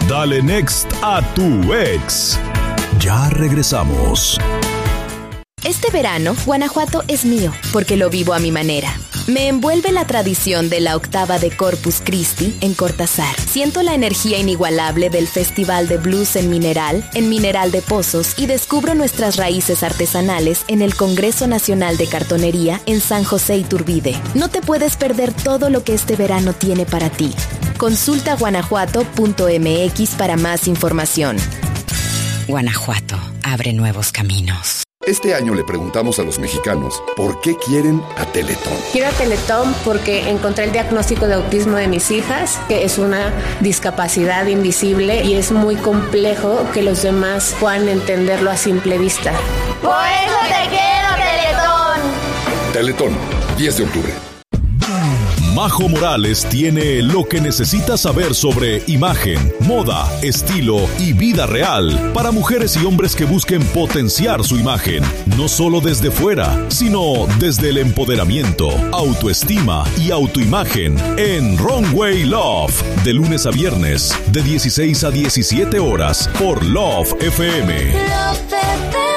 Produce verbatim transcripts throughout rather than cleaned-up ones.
Dale Next a tu ex. Ya regresamos. Este verano, Guanajuato es mío, porque lo vivo a mi manera. Me envuelve la tradición de la octava de Corpus Christi en Cortázar. Siento la energía inigualable del Festival de Blues en Mineral, en Mineral de Pozos, y descubro nuestras raíces artesanales en el Congreso Nacional de Cartonería en San José Iturbide. No te puedes perder todo lo que este verano tiene para ti. Consulta guanajuato punto m x para más información. Guanajuato abre nuevos caminos. Este año le preguntamos a los mexicanos por qué quieren a Teletón. Quiero a Teletón porque encontré el diagnóstico de autismo de mis hijas, que es una discapacidad invisible y es muy complejo que los demás puedan entenderlo a simple vista. ¡Por eso te quiero, Teletón! Teletón, diez de octubre. Majo Morales tiene lo que necesitas saber sobre imagen, moda, estilo y vida real para mujeres y hombres que busquen potenciar su imagen, no solo desde fuera, sino desde el empoderamiento, autoestima y autoimagen en Runway Love, de lunes a viernes, de dieciséis a diecisiete horas por Love F M. Love F M.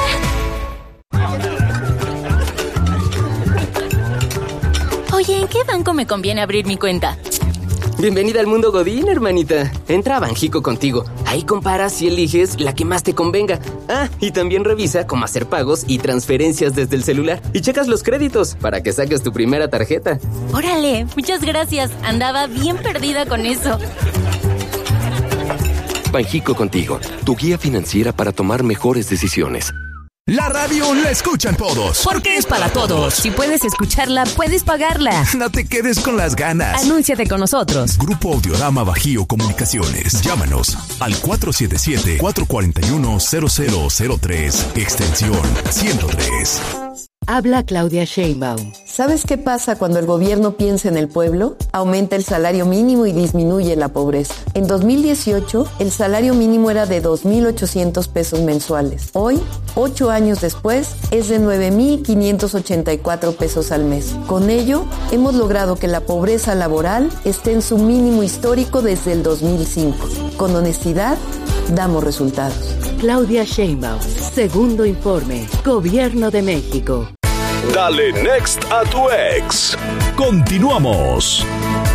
Oye, ¿en qué banco me conviene abrir mi cuenta? Bienvenida al mundo Godín, hermanita. Entra a Banjico contigo. Ahí comparas y eliges la que más te convenga. Ah, y también revisa cómo hacer pagos y transferencias desde el celular. Y checas los créditos para que saques tu primera tarjeta. Órale, muchas gracias. Andaba bien perdida con eso. Banjico contigo, tu guía financiera para tomar mejores decisiones. La radio la escuchan todos. Porque es para todos. Si puedes escucharla, puedes pagarla. No te quedes con las ganas. Anúnciate con nosotros. Grupo Audiorama Bajío Comunicaciones. Llámanos al cuatro siete siete, cuatro cuatro uno, cero cero cero tres, extensión ciento tres. Habla Claudia Sheinbaum. ¿Sabes qué pasa cuando el gobierno piensa en el pueblo? Aumenta el salario mínimo y disminuye la pobreza. En dos mil dieciocho, el salario mínimo era de dos mil ochocientos pesos mensuales. Hoy, ocho años después, es de nueve mil quinientos ochenta y cuatro pesos al mes. Con ello, hemos logrado que la pobreza laboral esté en su mínimo histórico desde el dos mil cinco. Con honestidad, damos resultados. Claudia Sheinbaum, segundo informe, Gobierno de México. Dale Next a tu ex. Continuamos.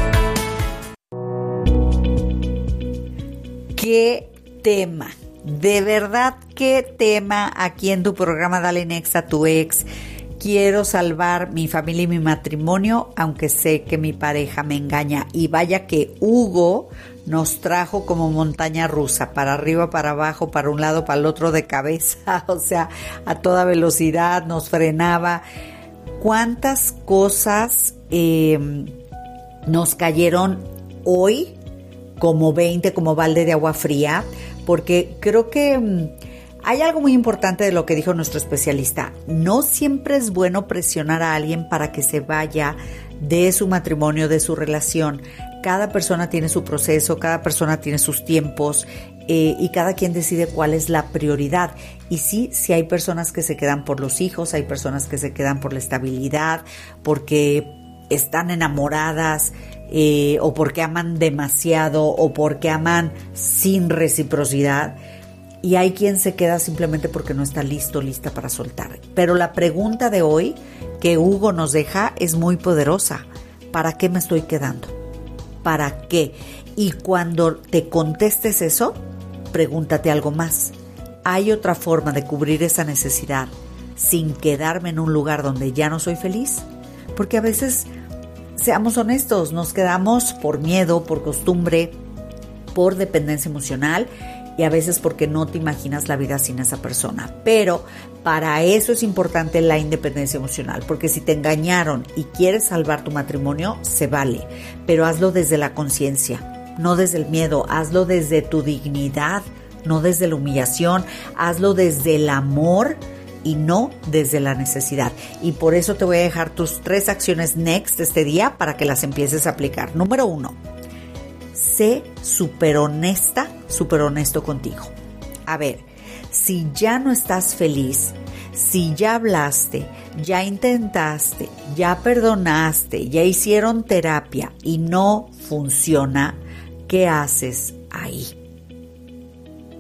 ¿Qué tema? De verdad, ¿qué tema aquí en tu programa Dale Next a tu ex? Quiero salvar mi familia y mi matrimonio, aunque sé que mi pareja me engaña. Y vaya que Hugo nos trajo como montaña rusa, para arriba, para abajo, para un lado, para el otro de cabeza, o sea, a toda velocidad, nos frenaba. ¿Cuántas cosas eh, nos cayeron hoy como veinte, como balde de agua fría? Porque creo que hay algo muy importante de lo que dijo nuestro especialista. No siempre es bueno presionar a alguien para que se vaya de su matrimonio, de su relación. Cada persona tiene su proceso, cada persona tiene sus tiempos eh, y cada quien decide cuál es la prioridad. Y sí, sí hay personas que se quedan por los hijos, hay personas que se quedan por la estabilidad, porque están enamoradas eh, o porque aman demasiado o porque aman sin reciprocidad. Y hay quien se queda simplemente porque no está listo, lista para soltar. Pero la pregunta de hoy que Hugo nos deja es muy poderosa. ¿Para qué me estoy quedando? ¿Para qué? Y cuando te contestes eso, pregúntate algo más. ¿Hay otra forma de cubrir esa necesidad sin quedarme en un lugar donde ya no soy feliz? Porque a veces, seamos honestos, nos quedamos por miedo, por costumbre, por dependencia emocional y a veces porque no te imaginas la vida sin esa persona. Pero para eso es importante la independencia emocional, porque si te engañaron y quieres salvar tu matrimonio, se vale, pero hazlo desde la conciencia, no desde el miedo, hazlo desde tu dignidad, no desde la humillación, hazlo desde el amor y no desde la necesidad. Y por eso te voy a dejar tus tres acciones next este día para que las empieces a aplicar. Número uno, sé súper honesta, súper honesto contigo. A ver, si ya no estás feliz, si ya hablaste, ya intentaste, ya perdonaste, ya hicieron terapia y no funciona, ¿qué haces ahí?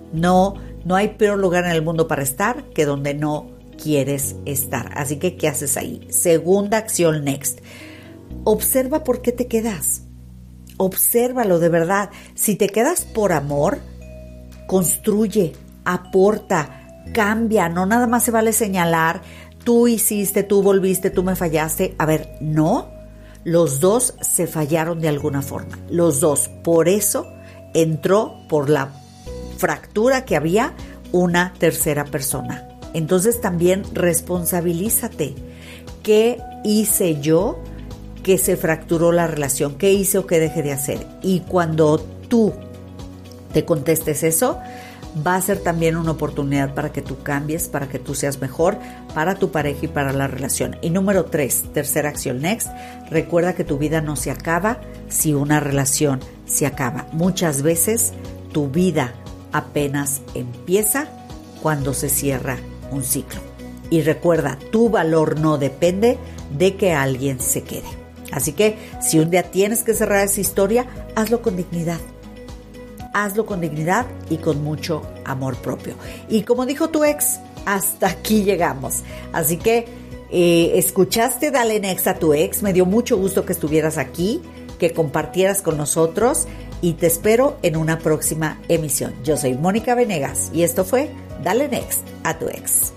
No, no hay peor lugar en el mundo para estar que donde no quieres estar. Así que, ¿qué haces ahí? Segunda acción, next. Observa por qué te quedas. Obsérvalo de verdad. Si te quedas por amor, construye, aporta, cambia. No nada más se vale señalar, tú hiciste, tú volviste, tú me fallaste. A ver, no. Los dos se fallaron de alguna forma. Los dos. Por eso entró por la fractura que había una tercera persona. Entonces también responsabilízate. ¿Qué hice yo que se fracturó la relación? ¿Qué hice o qué dejé de hacer? Y cuando tú te contestes eso, va a ser también una oportunidad para que tú cambies, para que tú seas mejor para tu pareja y para la relación. Y número tres, tercera acción, next. Recuerda que tu vida no se acaba si una relación se acaba. Muchas veces tu vida apenas empieza cuando se cierra un ciclo. Y recuerda, tu valor no depende de que alguien se quede. Así que si un día tienes que cerrar esa historia, hazlo con dignidad. Hazlo con dignidad y con mucho amor propio. Y como dijo tu ex, hasta aquí llegamos. Así que eh, escuchaste Dale Next a tu ex. Me dio mucho gusto que estuvieras aquí, que compartieras con nosotros y te espero en una próxima emisión. Yo soy Mónica Venegas y esto fue Dale Next a tu ex.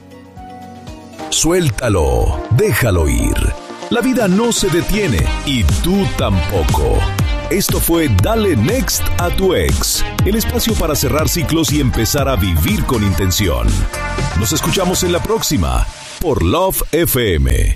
Suéltalo, déjalo ir. La vida no se detiene y tú tampoco. Esto fue Dale Next a tu ex, el espacio para cerrar ciclos y empezar a vivir con intención. Nos escuchamos en la próxima por Love F M.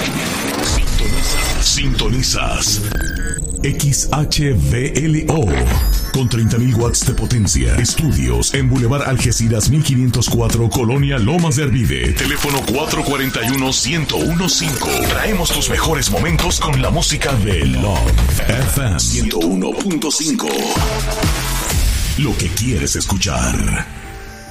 Sintonizas, sintonizas. X H V L O con treinta mil watts de potencia. Estudios en Boulevard Algeciras mil quinientos cuatro, Colonia Lomas de Arvide. Teléfono cuatro cuatro uno, uno cero uno cinco. Traemos tus mejores momentos con la música de Love F M ciento uno punto cinco. Lo que quieres escuchar.